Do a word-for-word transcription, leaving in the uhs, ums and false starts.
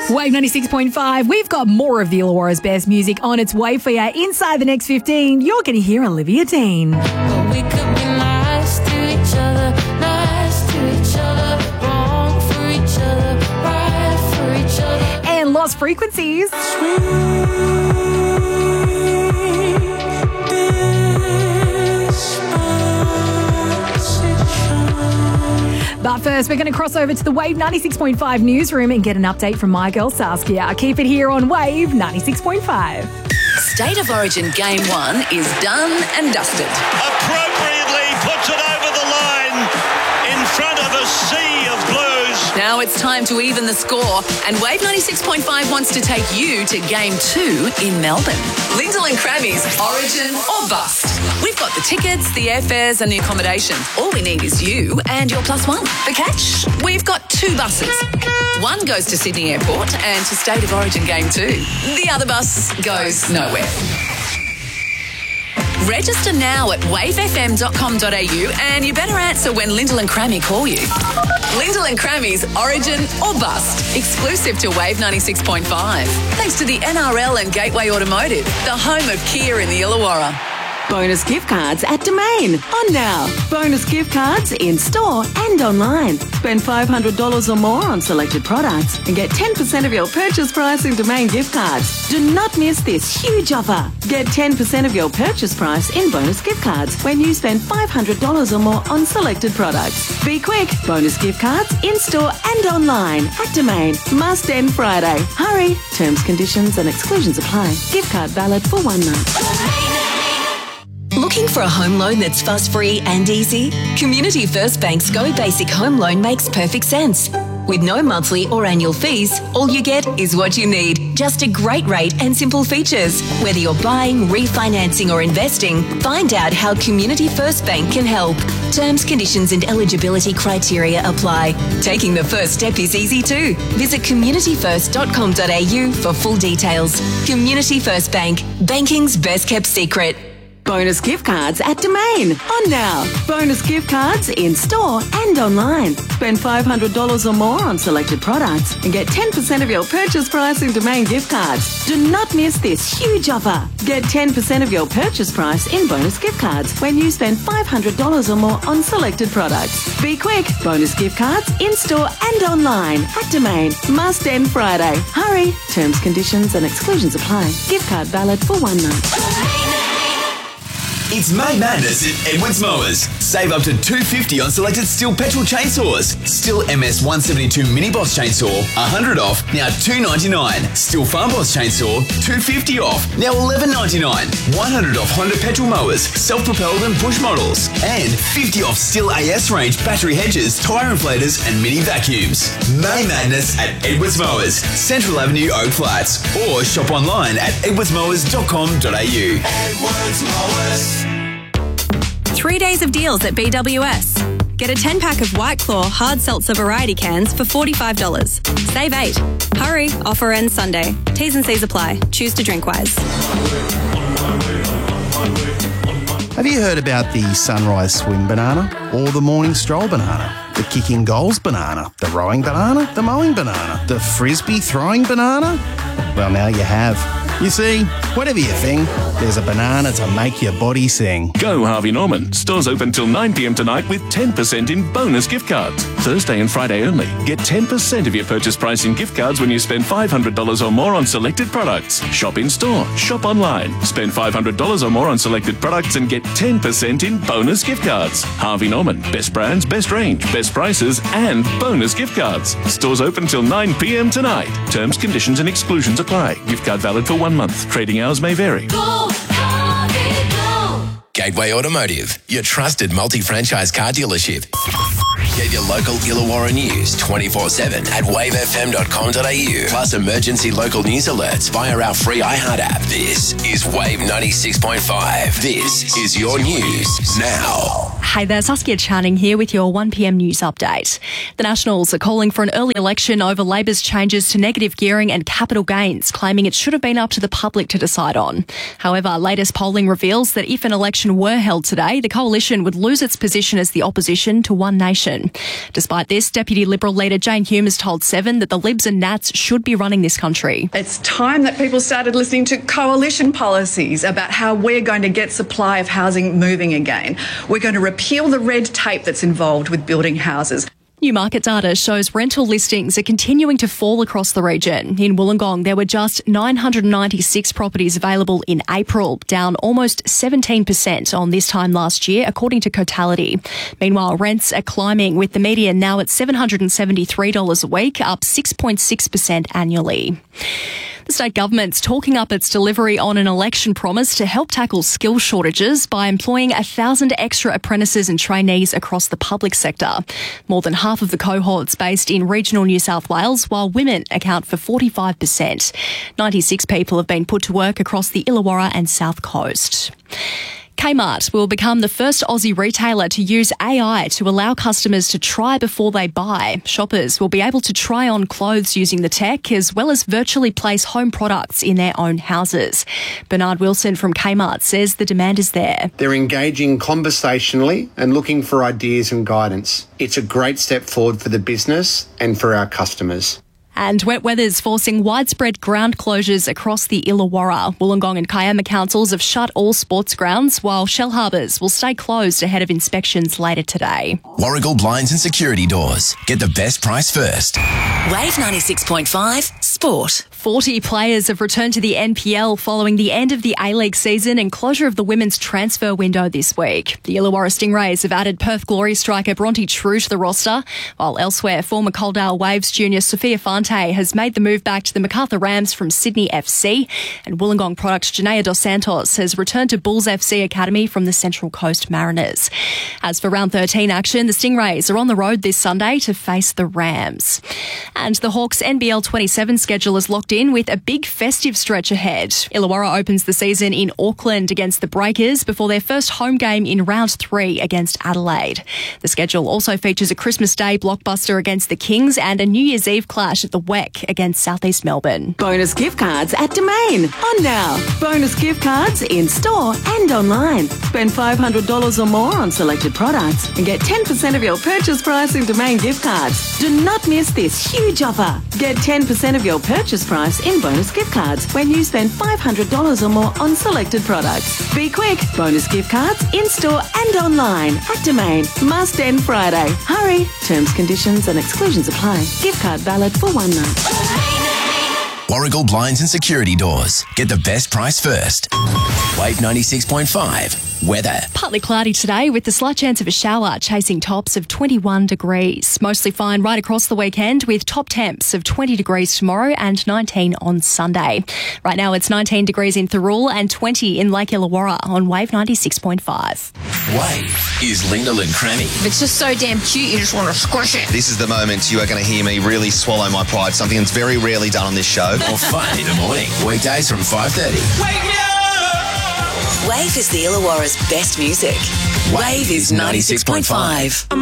Wave ninety-six point five, we've got more of the Illawarra's best music on its way for you. Inside the next fifteen, you're going to hear Olivia Dean. But we could be nice to each other, nice to each other, wrong for each other, right for each other. And Lost Frequencies. But first, we're going to cross over to the Wave ninety-six point five newsroom and get an update from my girl Saskia. Keep it here on Wave ninety-six point five. State of Origin Game one is done and dusted. Appropriately puts it over the line in front of a sea of blues. Now it's time to even the score, and Wave ninety-six point five wants to take you to Game two in Melbourne. Lyndall and Crammy's Origin or Bust. We've got the tickets, the airfares and the accommodation. All we need is you and your plus one. The catch? We've got two buses. One goes to Sydney Airport and to State of Origin Game two. The other bus goes nowhere. Register now at wave f m dot com dot a u and you better answer when Lyndall and Crammy call you. Lyndall and Crammy's Origin or Bust, exclusive to Wave ninety-six point five. Thanks to the N R L and Gateway Automotive, the home of Kia in the Illawarra. Bonus gift cards at Domain. On now. Bonus gift cards in store and online. Spend five hundred dollars or more on selected products and get ten percent of your purchase price in Domain gift cards. Do not miss this huge offer. Get ten percent of your purchase price in bonus gift cards when you spend five hundred dollars or more on selected products. Be quick. Bonus gift cards in store and online at Domain. Must end Friday. Hurry. Terms, conditions and exclusions apply. Gift card valid for one month. Looking for a home loan that's fuss-free and easy? Community First Bank's Go Basic Home Loan makes perfect sense. With no monthly or annual fees, all you get is what you need. Just a great rate and simple features. Whether you're buying, refinancing or investing, find out how Community First Bank can help. Terms, conditions and eligibility criteria apply. Taking the first step is easy too. Visit community first dot com dot a u for full details. Community First Bank, banking's best kept secret. Bonus gift cards at Domain. On now. Bonus gift cards in store and online. Spend five hundred dollars or more on selected products and get ten percent of your purchase price in Domain gift cards. Do not miss this huge offer. Get ten percent of your purchase price in bonus gift cards when you spend five hundred dollars or more on selected products. Be quick. Bonus gift cards in store and online at Domain. Must end Friday. Hurry. Terms, conditions and exclusions apply. Gift card valid for one month. It's May Madness at Edwards Mowers. Save up to two hundred fifty dollars on selected Stihl petrol chainsaws. Stihl M S one seventy-two Mini Boss chainsaw, one hundred dollars off, now two hundred ninety-nine dollars. Stihl Farm Boss chainsaw, two hundred fifty dollars off, now eleven ninety-nine dollars. one hundred dollars off Honda petrol mowers, self-propelled and push models. And fifty dollars off Stihl A S range battery hedges, tyre inflators and mini vacuums. May Madness at Edwards Mowers, Central Avenue, Oak Flats. Or shop online at edwards mowers dot com dot a u. Edwards Mowers. Three days of deals at B W S. Get a ten pack of White Claw hard seltzer variety cans for forty-five dollars. Save eight. Hurry, offer ends Sunday. T's and C's apply. Choose to drink wise. Have you heard about the sunrise swim banana or the morning stroll banana? The kicking goals banana, the rowing banana, the mowing banana, the frisbee throwing banana? Well, now you have. You see, whatever you think, there's a banana to make your body sing. Go Harvey Norman. Stores open till nine p m tonight with ten percent in bonus gift cards. Thursday and Friday only. Get ten percent of your purchase price in gift cards when you spend five hundred dollars or more on selected products. Shop in store. Shop online. Spend five hundred dollars or more on selected products and get ten percent in bonus gift cards. Harvey Norman. Best brands, best range, best prices and bonus gift cards. Stores open till nine p m tonight. Terms, conditions and exclusions apply. Gift card valid for one month. Trading hours may vary. Go, Harvey, go. Gateway Automotive, your trusted multi-franchise car dealership. Get your local Illawarra news twenty-four seven at wave f m dot com dot a u. Plus emergency local news alerts via our free iHeart app. This is Wave ninety-six point five. This is your news now. Hey there, Saskia Channing here with your one p m news update. The Nationals are calling for an early election over Labor's changes to negative gearing and capital gains, claiming it should have been up to the public to decide on. However, latest polling reveals that if an election were held today, the coalition would lose its position as the opposition to One Nation. Despite this, Deputy Liberal leader Jane Hume has told Seven that the Libs and Nats should be running this country. It's time that people started listening to coalition policies about how we're going to get supply of housing moving again. We're going to repeal the red tape that's involved with building houses. New market data shows rental listings are continuing to fall across the region. In Wollongong, there were just nine hundred ninety-six properties available in April, down almost seventeen percent on this time last year, according to Cotality. Meanwhile, rents are climbing, with the median now at seven hundred seventy-three dollars a week, up six point six percent annually. The state government's talking up its delivery on an election promise to help tackle skill shortages by employing a thousand extra apprentices and trainees across the public sector. More than half of the cohorts based in regional New South Wales, while women account for forty-five percent. ninety-six people have been put to work across the Illawarra and South Coast. Kmart will become the first Aussie retailer to use A I to allow customers to try before they buy. Shoppers will be able to try on clothes using the tech, as well as virtually place home products in their own houses. Bernard Wilson from Kmart says the demand is there. They're engaging conversationally and looking for ideas and guidance. It's a great step forward for the business and for our customers. And wet weather's forcing widespread ground closures across the Illawarra. Wollongong and Kiama councils have shut all sports grounds, while Shellharbours will stay closed ahead of inspections later today. Warragul Blinds and Security Doors. Get the best price first. Wave ninety-six point five Sport. forty players have returned to the N P L following the end of the A-League season and closure of the women's transfer window this week. The Illawarra Stingrays have added Perth Glory striker Bronte True to the roster, while elsewhere former Coaldale Waves junior Sophia Fante has made the move back to the Macarthur Rams from Sydney F C, and Wollongong product Janaea Dos Santos has returned to Bulls F C Academy from the Central Coast Mariners. As for round thirteen action, the Stingrays are on the road this Sunday to face the Rams. And the Hawks N B L twenty-seven schedule is locked in with a big festive stretch ahead. Illawarra opens the season in Auckland against the Breakers before their first home game in round three against Adelaide. The schedule also features a Christmas Day blockbuster against the Kings and a New Year's Eve clash at the W E C against South East Melbourne. Bonus gift cards at Domain. On now. Bonus gift cards in store and online. Spend five hundred dollars or more on selected products and get ten percent of your purchase price in Domain gift cards. Do not miss this huge offer. Get ten percent of your purchase price in bonus gift cards when you spend five hundred dollars or more on selected products. Be quick. Bonus gift cards in store and online at Domain. Must end Friday. Hurry. Terms, conditions and exclusions apply. Gift card valid for one night. Warragul Blinds and Security Doors. Get the best price first. Wave ninety-six point five. Weather. Partly cloudy today with the slight chance of a shower, chasing tops of twenty-one degrees. Mostly fine right across the weekend with top temps of twenty degrees tomorrow and nineteen on Sunday. Right now it's nineteen degrees in Thirroul and twenty in Lake Illawarra on Wave ninety-six point five. Wave is Lyndall and Crammy. It's just so damn cute, you just want to squish it. This is the moment you are going to hear me really swallow my pride, something that's very rarely done on this show. Or fun in the morning. Weekdays from five thirty. Wake me up! Wave is the Illawarra's best music. Wave is ninety-six point five.